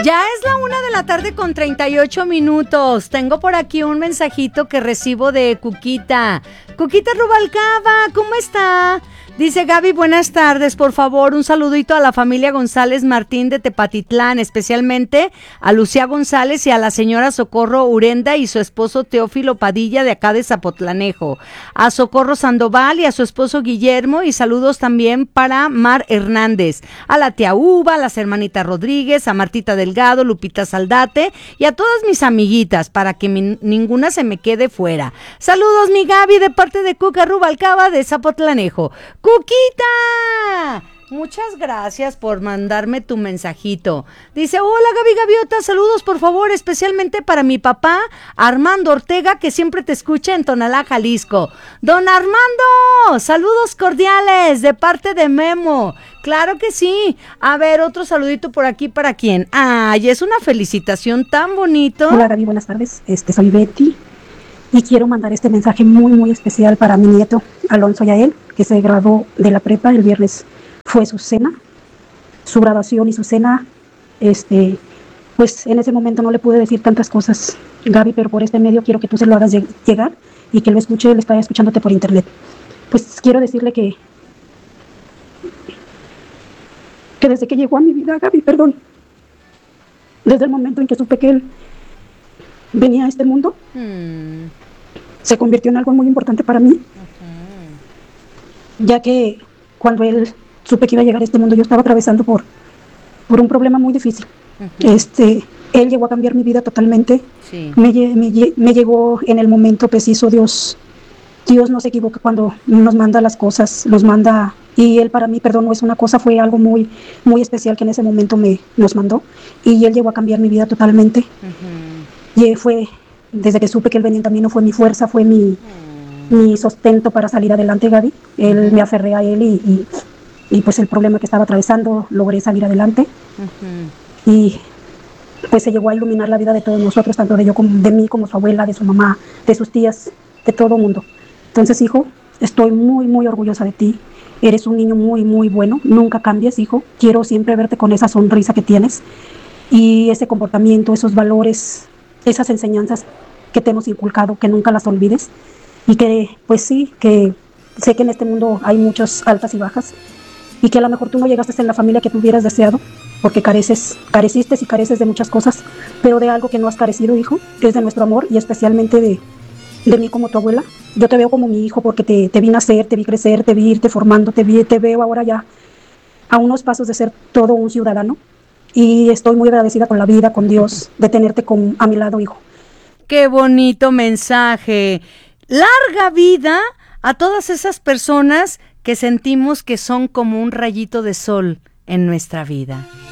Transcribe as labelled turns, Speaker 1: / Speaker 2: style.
Speaker 1: Ya es la 1:38 p.m. Tengo por aquí un mensajito que recibo de Cuquita. Cuquita Rubalcaba, ¿cómo está? Dice: Gaby, buenas tardes, por favor, un saludito a la familia González Martín de Tepatitlán, especialmente a Lucía González y a la señora Socorro Urenda y su esposo Teófilo Padilla de acá de Zapotlanejo, a Socorro Sandoval y a su esposo Guillermo, y saludos también para Mar Hernández, a la tía Uva, a las hermanitas Rodríguez, a Martita Delgado, Lupita Saldate y a todas mis amiguitas, para que ninguna se me quede fuera. Saludos, mi Gaby, de parte de Cuca Rubalcaba de Zapotlanejo. ¡Cuquita! Muchas gracias por mandarme tu mensajito. Dice: hola, Gaby Gaviota, saludos por favor, especialmente para mi papá Armando Ortega, que siempre te escucha en Tonalá, Jalisco. Don Armando, saludos cordiales de parte de Memo. Claro que sí. A ver, otro saludito por aquí, ¿para quién? Ay, es una felicitación tan bonito.
Speaker 2: Hola, Gaby, buenas tardes. Soy Betty y quiero mandar este mensaje muy, muy especial para mi nieto Alonso Yael, que se graduó de la prepa el viernes. Fue su cena, su graduación y su cena. Pues en ese momento no le pude decir tantas cosas, Gaby, pero por este medio quiero que tú se lo hagas llegar y que lo escuche, él está escuchándote por internet. Pues quiero decirle que desde que llegó a mi vida, Gaby, desde el momento en que supe que él venía a este mundo, se convirtió en algo muy importante para mí, ya que cuando él supe que iba a llegar a este mundo, yo estaba atravesando por un problema muy difícil. Él llegó a cambiar mi vida totalmente.
Speaker 1: Sí.
Speaker 2: Me llegó en el momento preciso. Dios no se equivoca cuando nos manda las cosas, los manda, y él para mí, perdón, no es una cosa, fue algo muy, muy especial que en ese momento nos mandó, y él llegó a cambiar mi vida totalmente. Y fue, desde que supe que él venía en camino, fue mi fuerza, fue mi sostento para salir adelante, Gaby. Me aferré a él y pues el problema que estaba atravesando, logré salir adelante. Y pues se llegó a iluminar la vida de todos nosotros, tanto de mí como su abuela, de su mamá, de sus tías, de todo mundo. Entonces, hijo, estoy muy, muy orgullosa de ti. Eres un niño muy, muy bueno. Nunca cambies, hijo. Quiero siempre verte con esa sonrisa que tienes y ese comportamiento, esos valores, esas enseñanzas que te hemos inculcado, que nunca las olvides. Y que, pues sí, que sé que en este mundo hay muchas altas y bajas, y que a lo mejor tú no llegaste en la familia que tú hubieras deseado, porque careciste y careces de muchas cosas, pero de algo que no has carecido, hijo, es de nuestro amor, y especialmente de mí como tu abuela. Yo te veo como mi hijo porque te vi nacer, te vi crecer, te vi irte formando, te veo ahora ya a unos pasos de ser todo un ciudadano, y estoy muy agradecida con la vida, con Dios, de tenerte a mi lado, hijo.
Speaker 1: ¡Qué bonito mensaje! Larga vida a todas esas personas que sentimos que son como un rayito de sol en nuestra vida.